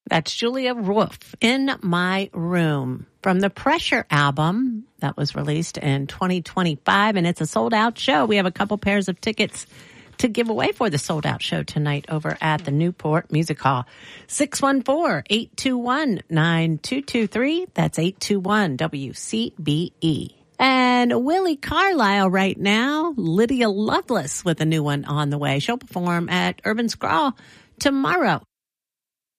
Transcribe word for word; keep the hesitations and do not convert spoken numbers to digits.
That's Julia Wolf, In My Room, from the Pressure album that was released in twenty twenty-five, and it's a sold-out show. We have a couple pairs of tickets to give away for the sold-out show tonight over at the Newport Music Hall. six one four, eight two one, nine two two three. That's eight two one W C B E. And Willie Carlisle right now, Lydia Loveless with a new one on the way. She'll perform at Urban Scrawl tomorrow.